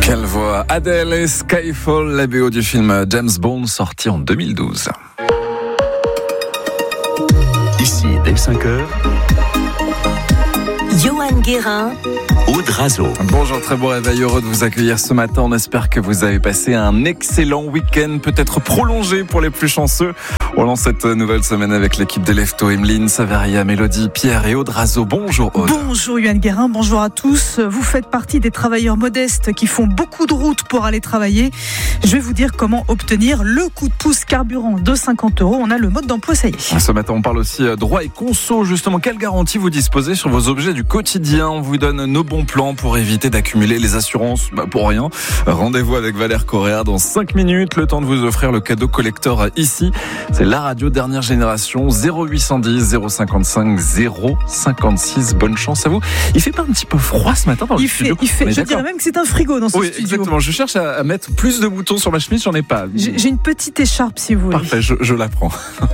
Quelle voix! Adele et Skyfall, la BO du film James Bond sorti en 2012. Ici, dès 5h, Johan Guérin, Aude Razo. Bonjour, très beau réveil, heureux de vous accueillir ce matin. On espère que vous avez passé un excellent week-end, peut-être prolongé pour les plus chanceux. On lance cette nouvelle semaine avec l'équipe des Leftos, Emeline, Saveria, Mélodie, Pierre et Aude Razo. Bonjour Aude. Bonjour Johan Guérin, bonjour à tous. Vous faites partie des travailleurs modestes qui font beaucoup de routes pour aller travailler. Je vais vous dire comment obtenir le coup de pouce carburant de 50 €. On a le mode d'emploi, ça y est. Ce matin, on parle aussi droit et conso. Justement, quelle garantie vous disposez sur vos objets du quotidien? On vous donne nos bons plans pour éviter d'accumuler les assurances pour rien. Rendez-vous avec Valère Correa dans 5 minutes. Le temps de vous offrir le cadeau collector ici. C'est la radio dernière génération, 0810 055 056. Bonne chance à vous. Il fait pas un petit peu froid ce matin dans le studio? Je dirais même que c'est un frigo dans ce studio. Exactement. Je cherche à mettre plus de boutons sur ma chemise, j'en ai pas. J'ai une petite écharpe si vous voulez. Parfait, je la prends.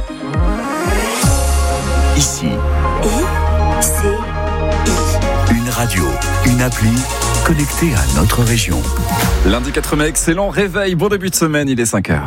Ici, une radio, une appli connectée à notre région. Lundi 4 mai, excellent réveil, bon début de semaine, il est 5h.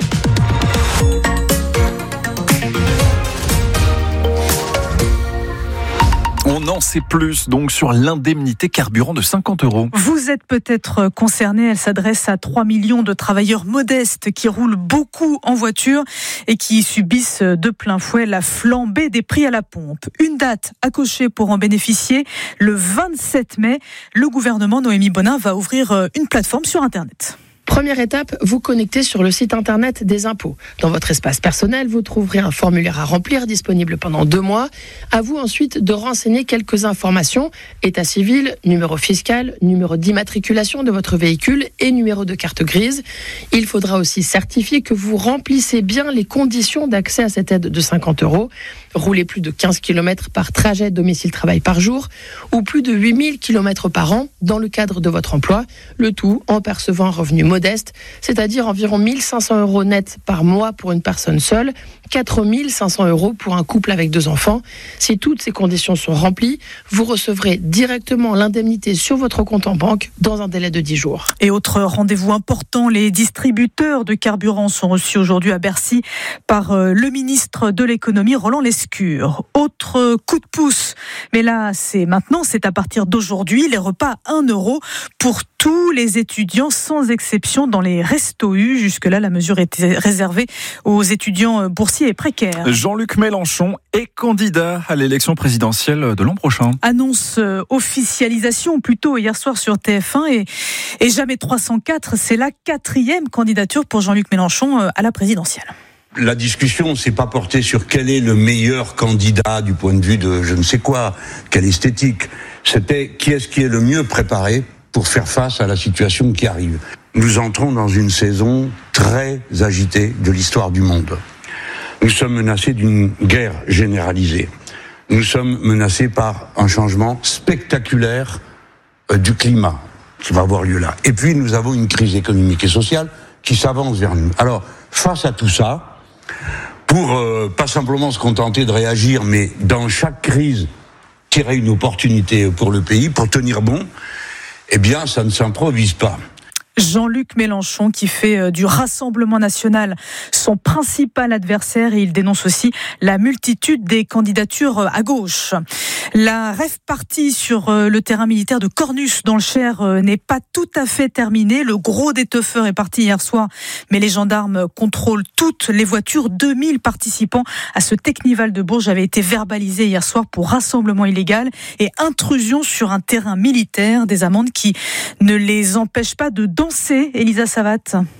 On en sait plus donc sur l'indemnité carburant de 50 €. Vous êtes peut-être concerné, elle s'adresse à 3 millions de travailleurs modestes qui roulent beaucoup en voiture et qui subissent de plein fouet la flambée des prix à la pompe. Une date à cocher pour en bénéficier, le 27 mai. Le gouvernement Noémie Bonin va ouvrir une plateforme sur Internet. Première étape, vous connectez sur le site internet des impôts. Dans votre espace personnel, vous trouverez un formulaire à remplir disponible pendant 2 mois. À vous ensuite de renseigner quelques informations, état civil, numéro fiscal, numéro d'immatriculation de votre véhicule et numéro de carte grise. Il faudra aussi certifier que vous remplissez bien les conditions d'accès à cette aide de 50 €. Rouler plus de 15 km par trajet domicile-travail par jour ou plus de 8000 km par an dans le cadre de votre emploi. Le tout en percevant un revenu modeste, c'est-à-dire environ 1500 € net par mois pour une personne seule, 4500 € pour un couple avec 2 enfants. Si toutes ces conditions sont remplies, vous recevrez directement l'indemnité sur votre compte en banque dans un délai de 10 jours. Et autre rendez-vous important, les distributeurs de carburant sont reçus aujourd'hui à Bercy par le ministre de l'économie, Roland Lescure. Autre coup de pouce, mais là c'est à partir d'aujourd'hui, les repas à 1 € pour tous les étudiants sans exception dans les restos U. Jusque-là, la mesure était réservée aux étudiants boursiers et précaires. Jean-Luc Mélenchon est candidat à l'élection présidentielle de l'an prochain. Annonce officialisation plutôt hier soir sur TF1 et jamais 304, c'est la 4e candidature pour Jean-Luc Mélenchon à la présidentielle. La discussion s'est pas portée sur quel est le meilleur candidat du point de vue de je ne sais quoi, quelle esthétique. C'était qui est le mieux préparé pour faire face à la situation qui arrive. Nous entrons dans une saison très agitée de l'histoire du monde. Nous sommes menacés d'une guerre généralisée. Nous sommes menacés par un changement spectaculaire du climat qui va avoir lieu là. Et puis nous avons une crise économique et sociale qui s'avance vers nous. Alors, face à tout ça, pour pas simplement se contenter de réagir, mais dans chaque crise, tirer une opportunité pour le pays, pour tenir bon, eh bien, ça ne s'improvise pas. Jean-Luc Mélenchon qui fait du Rassemblement national son principal adversaire et il dénonce aussi la multitude des candidatures à gauche. La rave party sur le terrain militaire de Cornus dans le Cher n'est pas tout à fait terminée. Le gros des teufeurs est parti hier soir, mais les gendarmes contrôlent toutes les voitures. 2000 participants à ce Technival de Bourges avaient été verbalisés hier soir pour rassemblement illégal et intrusion sur un terrain militaire. Des amendes qui ne les empêchent pas de danser. Elisa Savat.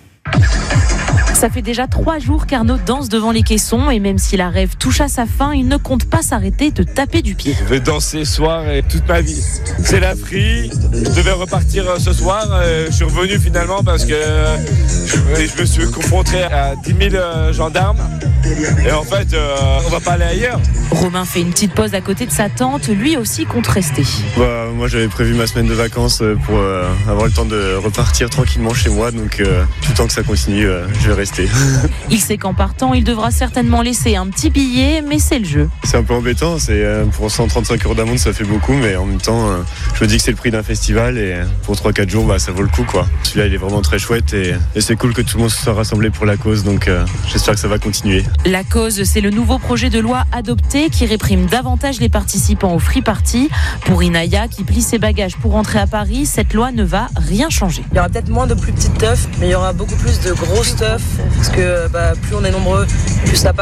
Ça fait déjà 3 jours qu'Arnaud danse devant les caissons et même si la rêve touche à sa fin, il ne compte pas s'arrêter de taper du pied. Je vais danser ce soir et toute ma vie. C'est la free. Je devais repartir ce soir. Je suis revenu finalement parce que je me suis confronté à 10 000 gendarmes Et en fait, on va pas aller ailleurs. Romain fait une petite pause à côté de sa tante, lui aussi compte rester. Moi j'avais prévu ma semaine de vacances pour avoir le temps de repartir tranquillement chez moi, donc tout le temps que ça continue, je vais rester. Il sait qu'en partant, il devra certainement laisser un petit billet, mais c'est le jeu. C'est un peu embêtant, pour 135 € d'amende ça fait beaucoup, mais en même temps je me dis que c'est le prix d'un festival et pour 3-4 jours ça vaut le coup quoi. Celui-là il est vraiment très chouette et c'est cool que tout le monde se soit rassemblé pour la cause, donc j'espère que ça va continuer. La cause, c'est le nouveau projet de loi adopté qui réprime davantage les participants au free party. Pour Inaya qui plie ses bagages pour rentrer à Paris, cette loi ne va rien changer. Il y aura peut-être moins de plus petites teufs, mais il y aura beaucoup plus de grosses teufs parce que plus on est nombreux, plus ça passe.